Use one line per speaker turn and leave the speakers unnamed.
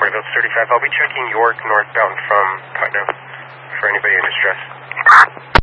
Whiteville 35. I'll be checking York northbound from Putnam for anybody in distress.